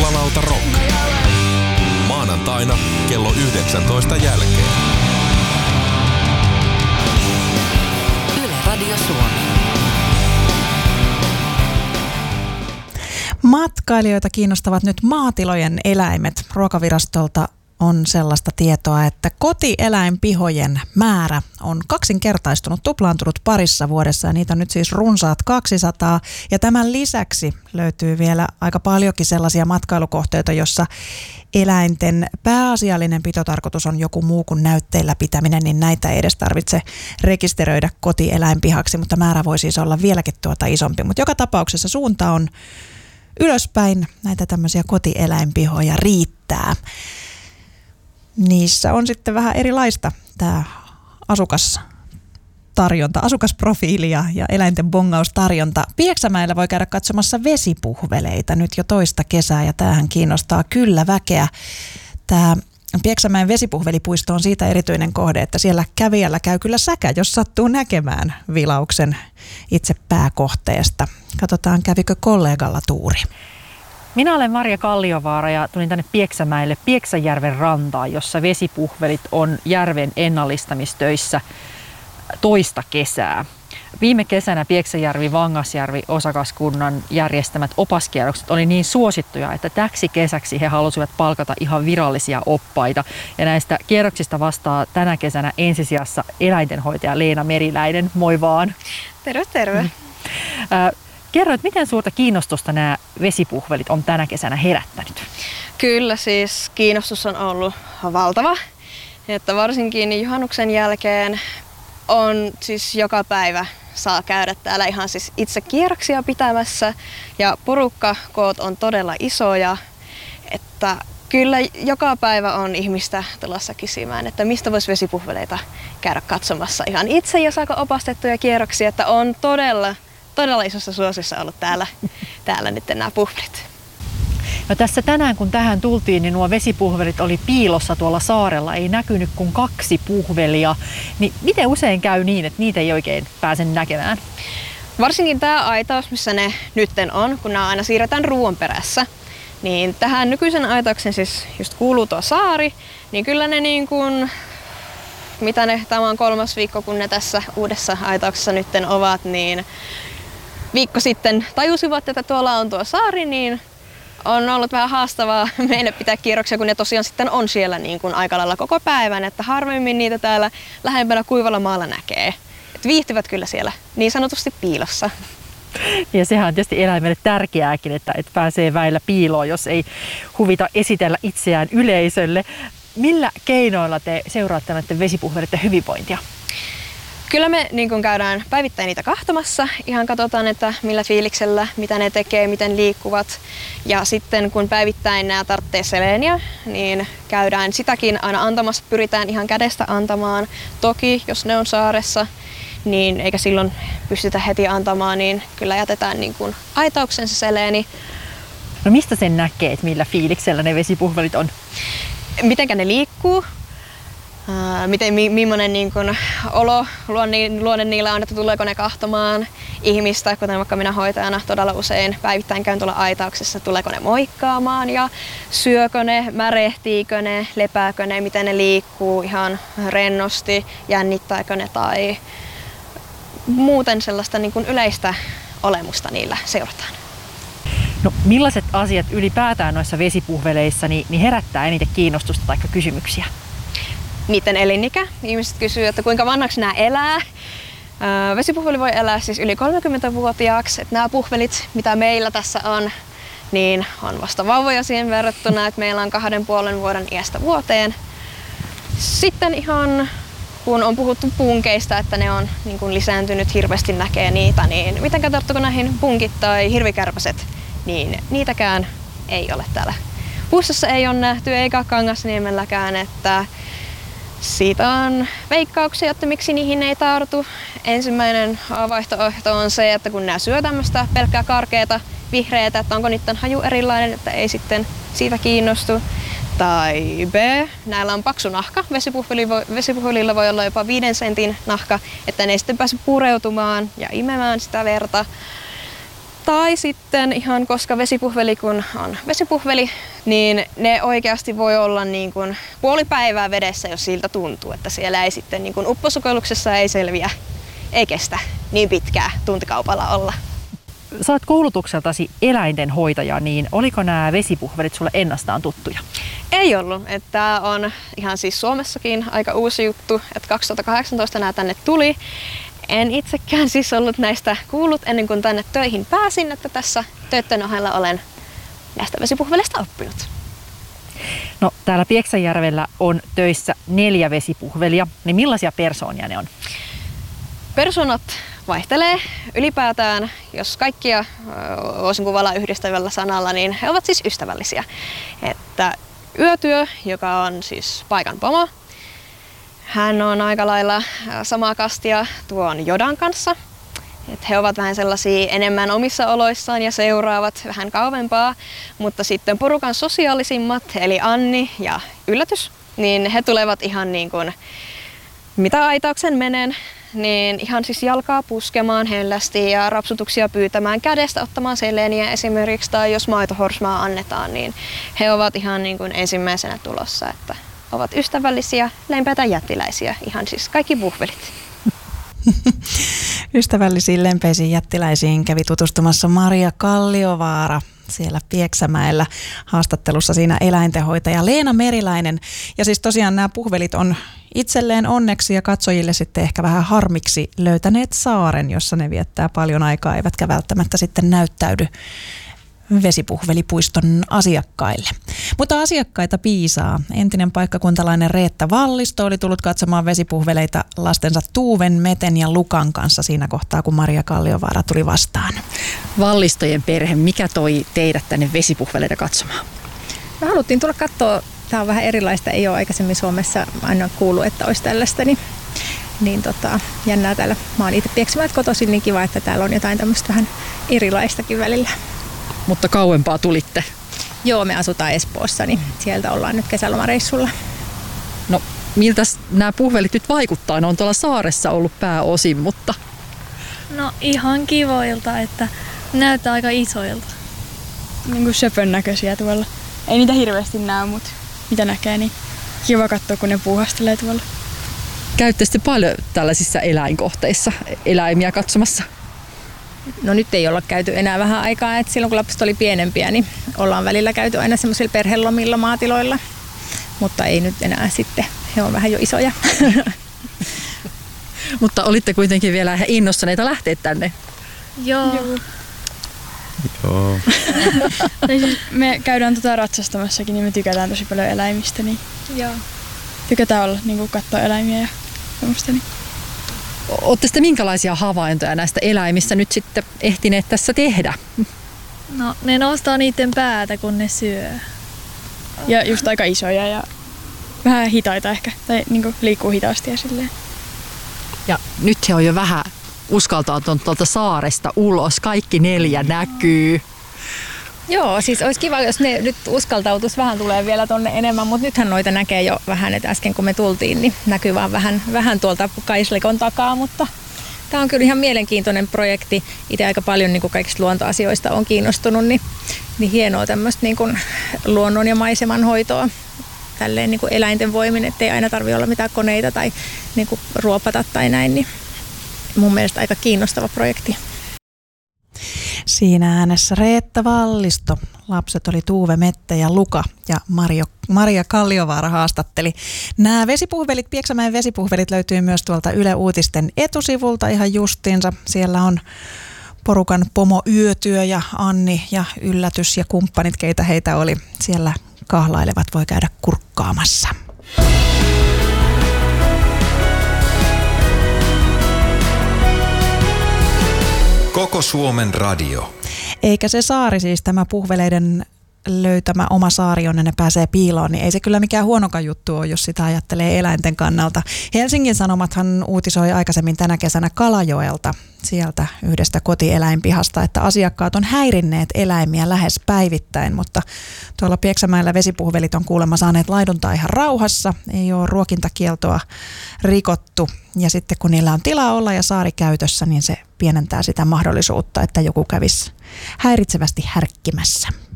Jumalauta rock. Maanantaina kello 19 jälkeen. Yle Radio Suomi. Matkailijoita kiinnostavat nyt maatilojen eläimet. Ruokavirastolta on sellaista tietoa, että kotieläinpihojen määrä on kaksinkertaistunut, tuplaantunut parissa vuodessa ja niitä on nyt siis runsaat 200. Ja tämän lisäksi löytyy vielä aika paljonkin sellaisia matkailukohteita, jossa eläinten pääasiallinen pitotarkoitus on joku muu kuin näytteillä pitäminen, niin näitä ei edes tarvitse rekisteröidä kotieläinpihaksi, mutta määrä voi siis olla vieläkin isompi. Mutta joka tapauksessa suunta on ylöspäin, näitä tämmöisiä kotieläinpihoja riittää. Niissä on sitten vähän erilaista tämä asukasprofiili ja eläinten bongaustarjonta. Pieksämäellä voi käydä katsomassa vesipuhveleita nyt jo toista kesää ja tämähän kiinnostaa kyllä väkeä. Tämä Pieksämäen vesipuhvelipuisto on siitä erityinen kohde, että siellä kävijällä käy kyllä säkä, jos sattuu näkemään vilauksen itse pääkohteesta. Katsotaan, kävikö kollegalla tuuri. Minä olen Marja Kalliovaara ja tulin tänne Pieksämäelle Pieksäjärven rantaan, jossa vesipuhvelit on järven ennallistamistöissä toista kesää. Viime kesänä Pieksäjärvi-Vangasjärvi osakaskunnan järjestämät opaskierrokset oli niin suosittuja, että täksi kesäksi he halusivat palkata ihan virallisia oppaita. Ja näistä kierroksista vastaa tänä kesänä ensisijassa eläintenhoitaja Leena Meriläinen. Moi vaan. Terve, terve. Kerroit, miten suurta kiinnostusta nämä vesipuhvelit on tänä kesänä herättänyt? Kyllä, siis kiinnostus on ollut valtava. Että varsinkin juhannuksen jälkeen on siis joka päivä saa käydä täällä ihan siis itse kierroksia pitämässä. Ja porukkakoot on todella isoja. Että kyllä joka päivä on ihmistä tulossa kysymään, että mistä voisi vesipuhveleita käydä katsomassa ihan itse ja saako opastettuja kierroksia. Että on todella isossa suosissa ollut täällä nyt nämä puhvelit. No tässä tänään kun tähän tultiin, niin nuo vesipuhvelit oli piilossa tuolla saarella. Ei näkynyt kuin 2 puhvelia. Niin miten usein käy niin, että niitä ei oikein pääse näkemään? Varsinkin tämä aitaus, missä ne nytten on, kun nämä aina siirretään ruoan perässä. Niin tähän nykyisen aitauksen siis just kuuluu tuo saari. Niin kyllä ne niin kuin, tämä on 3. viikko, kun ne tässä uudessa aitauksessa nytten ovat, niin viikko sitten tajusivat, että tuolla on tuo saari, niin on ollut vähän haastavaa meille pitää kierroksia, kun ne tosiaan sitten on siellä niin kuin aika lailla koko päivän, että harvemmin niitä täällä lähempänä kuivalla maalla näkee. Et viihtyvät kyllä siellä niin sanotusti piilossa. Ja sehän on tietysti eläimelle tärkeääkin, että pääsee väillä piiloon, jos ei huvita esitellä itseään yleisölle. Millä keinoilla te seuraatte näiden vesipuhvelitten hyvinvointia? Kyllä me niin kun käydään päivittäin niitä kahtomassa. Ihan katsotaan, että millä fiiliksellä, mitä ne tekee, miten liikkuvat. Ja sitten kun päivittäin nämä tarvitsee seleeniä, niin käydään sitäkin aina antamassa. Pyritään ihan kädestä antamaan. Toki, jos ne on saaressa, niin eikä silloin pystytä heti antamaan, niin kyllä jätetään niin kun aitauksen se seleeni. No mistä sen näkee, että millä fiiliksellä ne vesipuhvelit on? Mitenkä ne liikkuu. Millainen niin kun luonne niillä on, että tuleeko ne kahtomaan ihmistä, kuten vaikka minä hoitajana todella usein päivittäin käyn tuolla aitauksessa, tuleeko ne moikkaamaan ja syökö ne, märehtiikö ne, lepääkö ne, miten ne liikkuu ihan rennosti, jännittääkö ne tai muuten sellaista niin kun yleistä olemusta niillä seurataan. No millaiset asiat ylipäätään noissa vesipuhveleissa niin herättää eniten kiinnostusta tai kysymyksiä? Niiden elinikä. Ihmiset kysyvät, että kuinka vanhaksi nämä elää. Vesipuhveli voi elää siis yli 30-vuotiaaksi. Että nämä puhvelit, mitä meillä tässä on, niin on vasta vauvoja siihen verrattuna, että meillä on 2,5 vuoden iästä vuoteen. Sitten ihan kun on puhuttu punkeista, että ne on niin kuin lisääntynyt, hirveästi näkee niitä, niin miten tarttuko näihin punkit tai hirvikärpäset, niin niitäkään ei ole täällä puistossa ei ole nähty eikä Kangasniemelläkään, että siitä on veikkauksia, että miksi niihin ei tartu. Ensimmäinen vaihtoehto on se, että kun nämä syö tämmöistä pelkkää karkeata vihreätä, että onko niiden haju erilainen, että ei siitä kiinnostu. Tai B, näillä on paksu nahka. Vesipuhvelilla voi olla jopa 5 sentin nahka, että ne ei sitten pääse pureutumaan ja imemään sitä verta. Tai sitten ihan koska vesipuhveli kun on vesipuhveli, niin ne oikeasti voi olla niin kuin puoli päivää vedessä, jos siltä tuntuu, että siellä ei sitten niin kuin upposukelluksessa ei selviä, ei kestä niin pitkää tuntikaupalla olla. Sä oot koulutukseltasi eläintenhoitaja, niin oliko nämä vesipuhvelit sulle ennastaan tuttuja? Ei ollut. Tämä on ihan siis Suomessakin aika uusi juttu, että 2018 nämä tänne tuli. En itsekään siis ollut näistä kuullut ennen kuin tänne töihin pääsin, että tässä töiden ohella olen näistä vesipuhvelista oppinut. No täällä Pieksäjärvellä on töissä 4 vesipuhvelia, niin millaisia persoonia ne on? Persoonat vaihtelee. Ylipäätään, jos kaikkia voisin kuvalla yhdistävällä sanalla, niin he ovat siis ystävällisiä. Että Yötyö, joka on siis paikan pomo, hän on aika lailla samaa kastia tuon Jodan kanssa. Et he ovat vähän sellaisia enemmän omissa oloissaan ja seuraavat vähän kauempaa, mutta sitten porukan sosiaalisimmat, eli Anni ja Yllätys, niin he tulevat ihan niin kuin mitä aitauksen menen, niin ihan siis jalkaa puskemaan hellästi ja rapsutuksia pyytämään kädestä, ottamaan seleniä esimerkiksi, tai jos maitohorsmaa annetaan, niin he ovat ihan niin kuin ensimmäisenä tulossa, että ovat ystävällisiä, lempeitä jättiläisiä, ihan siis kaikki puhvelit. Ystävällisiin lempeisiin jättiläisiin kävi tutustumassa Maria Kalliovaara siellä Pieksämäellä haastattelussa siinä eläintenhoitaja Leena Meriläinen. Ja siis tosiaan nämä puhvelit on itselleen onneksi ja katsojille sitten ehkä vähän harmiksi löytäneet saaren, jossa ne viettää paljon aikaa, eivätkä välttämättä sitten näyttäydy vesipuhvelipuiston asiakkaille. Mutta asiakkaita piisaa. Entinen paikkakuntalainen Reetta Vallisto oli tullut katsomaan vesipuhveleita lastensa Tuuven, Meten ja Lukan kanssa siinä kohtaa, kun Maria Kalliovaara tuli vastaan. Vallistojen perhe, mikä toi teidät tänne vesipuhveleita katsomaan? Me haluttiin tulla katsoa. Tämä on vähän erilaista, ei ole aikaisemmin Suomessa aina kuullut, että olisi tällaista, niin jännää täällä. Mä oon itse Pieksämäeltä kotoisin, niin kiva, että täällä on jotain tämmöistä vähän erilaistakin välillä. Mutta kauempaa tulitte? Joo, me asutaan Espoossa, niin sieltä ollaan nyt kesälomareissulla. No, miltä nämä puhvelit nyt vaikuttaa? Ne on tuolla saaressa ollut pääosin, mutta... No ihan kivoilta, että näyttää aika isoilta. Niin kuin söpön näköisiä tuolla. Ei niitä hirveästi näy, mutta mitä näkee, niin kiva katsoa, kun ne puuhastelee tuolla. Käytte sitten paljon tällaisissa eläinkohteissa eläimiä katsomassa? No nyt ei olla käyty enää vähän aikaa, että silloin kun lapset oli pienempiä, niin ollaan välillä käyty aina semmoisilla perhelomilla maatiloilla, mutta ei nyt enää sitten, he on vähän jo isoja. Mutta olitte kuitenkin vielä ihan innostuneita lähteä tänne? Joo. Siis me käydään ratsastamassakin, niin me tykätään tosi paljon eläimistä, niin Joo. Tykätään olla, niin katsoa eläimiä ja semmoista. Niin. Olette sitten minkälaisia havaintoja näistä eläimistä nyt sitten ehtineet tässä tehdä? No ne nostaa niiden päätä, kun ne syö. Ja just aika isoja ja vähän hitaita ehkä, tai niin liikkuu hitaasti ja silleen. Ja nyt he on jo vähän uskaltautunut tuolta saaresta ulos, kaikki 4 näkyy. Joo, siis olisi kiva, jos ne nyt uskaltautus vähän tulee vielä tonne enemmän, mutta nythän noita näkee jo vähän, että äsken kun me tultiin, niin näkyy vaan vähän tuolta Kaislikon takaa, mutta tämä on kyllä ihan mielenkiintoinen projekti. Itse aika paljon niin kuin kaikista luontoasioista on kiinnostunut, niin hienoa tämmöistä niin kuin luonnon ja maiseman hoitoa tälleen niin kuin eläinten voimin, ettei aina tarvitse olla mitään koneita tai niin kuin ruopata tai näin, niin mun mielestä aika kiinnostava projekti. Siinä äänessä Reetta Vallisto. Lapset oli Tuuve, Mette ja Luka ja Maria Kalliovaara haastatteli. Nämä vesipuhvelit, Pieksämäen vesipuhvelit löytyy myös tuolta Yle Uutisten etusivulta ihan justiinsa. Siellä on porukan pomo Yötyö ja Anni ja Yllätys ja kumppanit, keitä heitä oli. Siellä kahlailevat, voi käydä kurkkaamassa. Koko Suomen radio. Eikä se saari siis tämä puhveleiden löytämä oma saari, jonne ne pääsee piiloon, niin ei se kyllä mikään huonokaan juttu ole, jos sitä ajattelee eläinten kannalta. Helsingin Sanomathan uutisoi aikaisemmin tänä kesänä Kalajoelta, sieltä yhdestä kotieläinpihasta, että asiakkaat on häirinneet eläimiä lähes päivittäin, mutta tuolla Pieksämäellä vesipuhvelit on kuulemma saaneet laiduntaa ihan rauhassa, ei ole ruokintakieltoa rikottu, ja sitten kun niillä on tilaa olla ja saari käytössä, niin se pienentää sitä mahdollisuutta, että joku kävisi häiritsevästi härkkimässä.